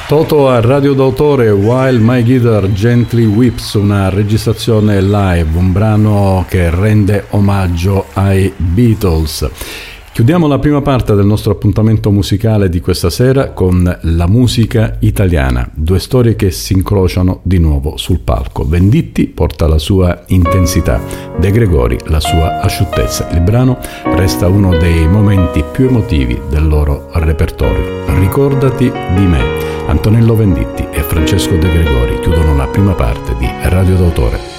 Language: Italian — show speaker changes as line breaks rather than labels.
Toto a Radio d'autore, While My Guitar Gently Weeps, una registrazione live, un brano che rende omaggio ai Beatles. Chiudiamo la prima parte del nostro appuntamento musicale di questa sera con la musica italiana, due storie che si incrociano di nuovo sul palco. Venditti porta la sua intensità, De Gregori la sua asciuttezza. Il brano resta uno dei momenti più emotivi del loro repertorio. Ricordati di me. Antonello Venditti e Francesco De Gregori chiudono la prima parte di Radio d'autore.